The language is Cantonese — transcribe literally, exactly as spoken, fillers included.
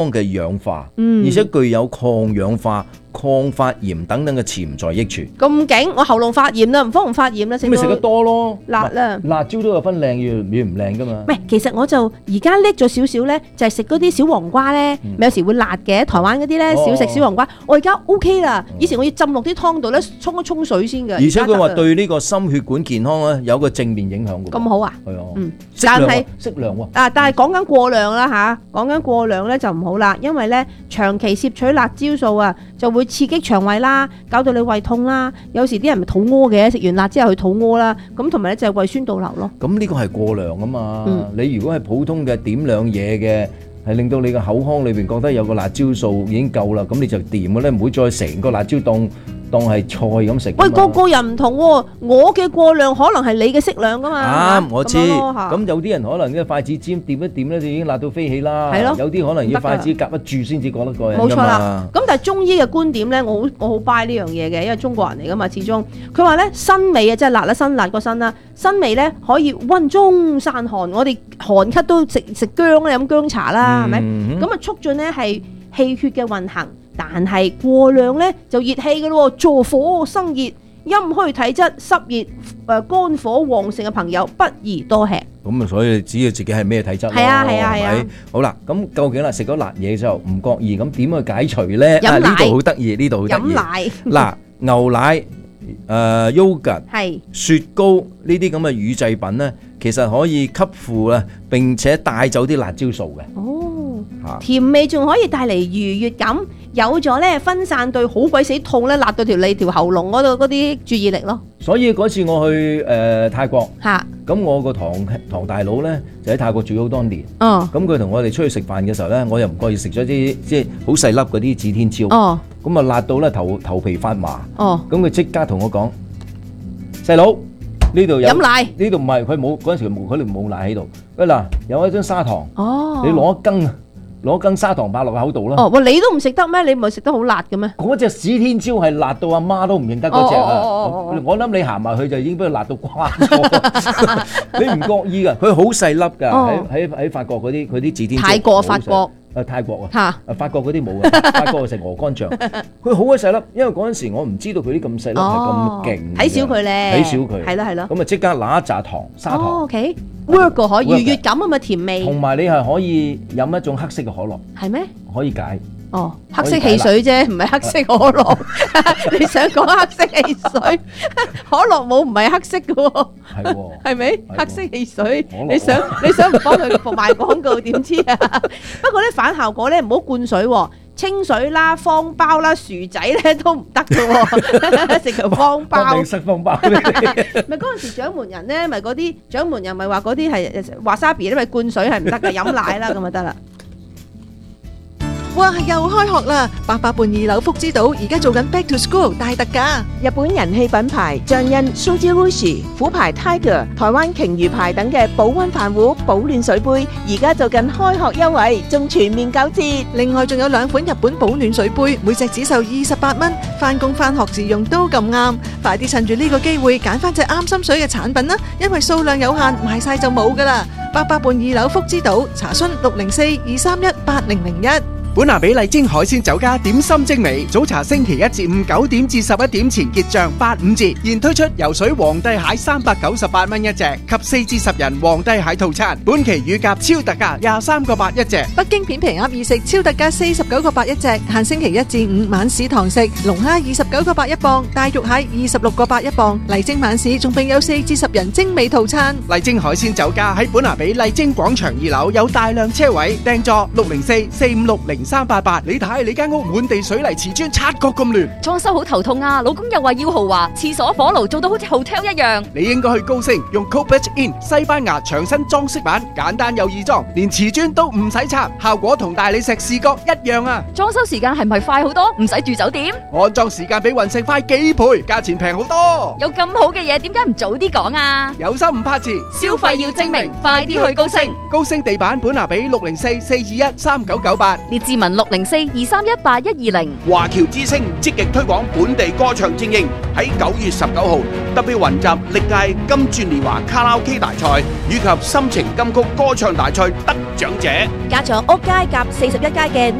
嘅氧化， 嗯， 而且具有抗氧化、抗發炎等等嘅潛在益處。 咁勁，我喉嚨發炎啦，唔方唔發炎啦， 咁咪食得多咯， 辣啦。 辣椒都有分靚與與唔靚噶嘛。 唔係，其實我就而家叻咗少少咧，就係食嗰啲小黃瓜咧，咪、嗯、有時會辣嘅。台灣嗰啲咧少食小黃瓜，我而家 O K 啦。以前我要浸落啲湯度咧，沖一沖水先嘅。 而且佢話對呢個心血管健康咧有個正面影響嘅。 咁好啊？ 係啊， 嗯， 但係適量喎。 啊，但係講緊過量啦吓，講緊過量咧就唔好啦，因為咧長期攝取辣椒素啊，就會刺激腸胃啦，搞到你胃痛啦。有時啲人咪肚屙嘅，食完辣之後去肚屙啦。咁同埋咧就係胃酸倒流咯。 咁呢個係過量啊嘛。 嗯、 你如果係普通嘅點兩嘢嘅，係令到你嘅口腔裏邊覺得有個辣椒素已經夠啦，咁你就掂嘅咧，唔會再成個辣椒當當係菜咁食。 喂，個個人唔同喎，我嘅過量可能係你嘅適量噶嘛。 啱，我知。咁有啲人可能啲筷子尖掂一掂咧，就已經辣到飛起啦。係咯。有啲可能要筷子夾得住先至覺得過癮㗎嘛。冇錯啦。咁但係中醫嘅觀點咧，我好我好 buy 呢樣嘢嘅，因為中國人嚟噶嘛，始終佢話咧辛味啊，即係辣啦，辛辣個辛啦，辛味咧可以溫中散寒。我哋寒咳都食食薑咧，飲薑茶啦，係咪？咁啊促進咧係氣血嘅運行。但係過量咧就熱氣嘅咯，助火生熱，陰虛體質濕熱誒肝火旺盛嘅朋友不宜多吃。咁啊，所以只要自己係咩體質咯。 係啊係啊係啊。 好啦，咁究竟啦食咗辣嘢之後唔覺意，咁點去解除咧？ 飲奶。 呢度好得意，呢度好得意。 飲奶。 嗱，牛奶、誒 yogurt、 係雪糕呢啲咁嘅乳製品咧，其實可以吸附啊，並且帶走啲辣椒素嘅。 哦，甜味仲可以帶嚟愉悅感。有咗咧分散對好鬼死痛咧，辣到條脷條喉嚨嗰度嗰啲注意力咯。 所以嗰次我去誒、呃、泰國， 嚇， 咁我個堂堂大佬咧就喺泰國住咗好多年。 哦， 咁佢同我哋出去食飯嘅時候咧，我又唔覺意食咗啲即係好細粒嗰啲指天椒。 哦， 咁啊辣到咧頭頭皮發麻。 哦， 咁佢即刻同我講：細佬，呢度有飲奶。 呢度唔係佢冇嗰陣時冇佢哋冇奶喺度。喂嗱，有一張砂糖。 哦， 你攞一羹。攞羹砂糖擺落口度啦！ 哦，喂，你都唔食得咩？你唔係食得好辣嘅咩？ 嗰隻指天椒係辣到阿媽都唔認得嗰隻啊！我諗你行埋去就已經俾佢辣到瓜咗，你唔覺意㗎？佢好細粒㗎，喺喺喺法國嗰啲佢啲指天椒。 泰國法國。 誒泰國啊，啊法國嗰啲冇嘅，法國食鵝肝醬，佢好鬼細粒，因為嗰陣時我唔知道佢啲咁細粒係咁勁， 睇少佢咧， 睇少佢， 係咯係咯， 咁啊即刻拿一紮糖砂糖 ，OK work 個可愉悅感啊嘛，甜味， 同埋你係可以飲一種黑色嘅可樂， 係咩？ 可以解。 哦，黑色汽水啫，唔係黑色可樂。你想講黑色汽水？可樂冇唔係黑色嘅喎， 係喎， 係咪？黑色汽水，你想你想唔幫佢賣廣告點知啊？不過咧反效果咧，唔好灌水喎，清水啦、方包啦、薯仔咧都唔得嘅喎，食條方包。 定塞方包。 咪嗰陣時掌門人咧，咪嗰啲掌門人咪話嗰啲係華沙比咧，咪灌水係唔得嘅，飲奶啦咁就得啦。 哇！又開學啦！八佰伴二樓福之島而家做緊 Back to School 大特價， 日本人氣品牌象印、Suji Rushi、虎牌 Tiger、台灣鯨魚牌等嘅保溫飯壺、保暖水杯，而家做緊開學優惠，仲全面九折。 另外仲有兩款日本保暖水杯，每隻只售二十八蚊，返工返學自用都咁啱。快啲趁住呢個機會揀翻隻啱心水嘅產品啦，因為數量有限，賣晒就冇噶啦。八佰伴二樓福之島，查詢六零四二三一八零零一。 本拿比麗晶海鮮酒家點心精美，早茶星期一至五九點至十一點前結賬八五折，現推出游水皇帝蟹三百九十八蚊一隻，及四至十人皇帝蟹套餐，本期乳鴿超特價廿三個八一隻。 北京片皮鴨二食超特價四十九個八一隻，限星期一至五晚市堂食，龍蝦二十九個八一磅，大肉蟹二十六個八一磅。麗晶晚市仲並有四至十人精美套餐。 麗晶海鮮酒家喺本拿比麗晶廣場二樓有大量車位，訂座六零四四五六零三八八，你睇你間屋滿地水泥瓷磚，察覺咁亂， 裝修好頭痛啊！老公又話要豪華，廁所火爐做到好似 hotel 一樣。 你應該去高升，用 Cobalt In 西班牙牆身裝飾板，簡單又易裝，連瓷磚都唔使拆，效果同大理石視覺一樣啊！ 裝修時間係咪快好多？唔使住酒店？ 安裝時間比雲石快幾倍，價錢平好多。 有咁好嘅嘢，點解唔早啲講啊？ 有心唔怕遲， 消費要精明，快啲去高升。 高升地板本拿比六零四四二一三九九八。 列治志文六零四二三一八一二零。 華僑之聲積極推廣本地歌唱精英，喺九月十九號特別雲集歷屆金鑽年華卡拉 OK 大賽以及心情金曲歌唱大賽得獎者。 加咗屋街夾四十一街嘅